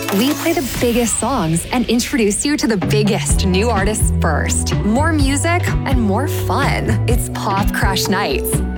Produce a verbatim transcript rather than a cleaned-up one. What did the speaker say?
We play the biggest songs and introduce you to the biggest new artists first. More music and more fun. It's Pop Crush Nights.